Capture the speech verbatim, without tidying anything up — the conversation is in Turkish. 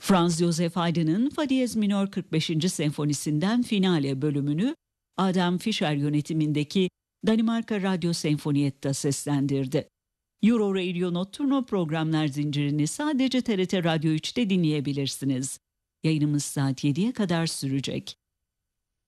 Franz Josef Haydn'ın Fa diyez minör kırk beşinci senfonisinden Finale bölümünü Adam Fischer yönetimindeki Danimarka Radyo Senfoniyet'te seslendirdi. Euro Radio Notturno programlar zincirini sadece T R T Radyo üçte dinleyebilirsiniz. Yayınımız saat yediye kadar sürecek.